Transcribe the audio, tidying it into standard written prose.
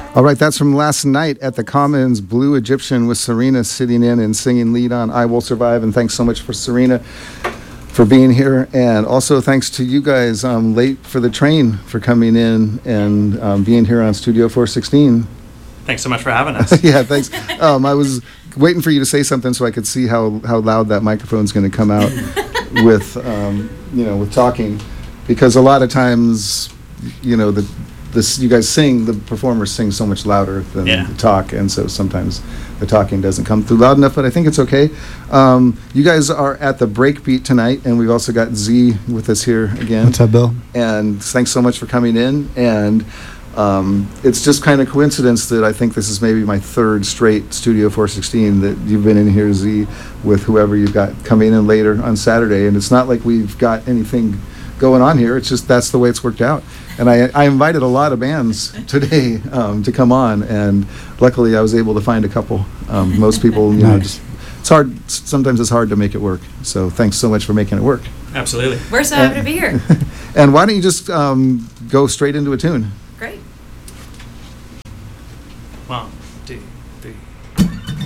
All right, that's from last night at the Commons, Blue Egyptian with Serena sitting in and singing lead on I Will Survive. And thanks so much for Serena for being here. And also thanks to you guys late for the train for coming in and being here on Studio 416. Thanks so much for having us. Yeah, thanks. I was waiting for you to say something so I could see how loud that microphone's going to come out with, with talking. Because a lot of times, you guys sing, the performers sing so much louder than the talk, and so sometimes the talking doesn't come through loud enough, but I think it's okay. You guys are at the Breakbeat tonight, and we've also got Z with us here again. What's up, Bill? And thanks so much for coming in, and it's just kind of coincidence that I think this is maybe my third straight Studio 416 that you've been in here, Z, with whoever you've got coming in later on Saturday, and it's not like we've got anything going on here, it's just that's the way it's worked out. And I invited a lot of bands today to come on, and luckily I was able to find a couple. Most people, Nice. it's hard. Sometimes it's hard to make it work. So thanks so much for making it work. Absolutely. We're so happy to be here. And why don't you just go straight into a tune?